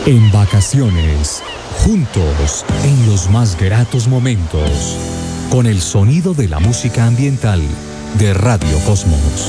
En vacaciones, juntos, en los más gratos momentos, con el sonido de la música ambiental de Radio Cosmos.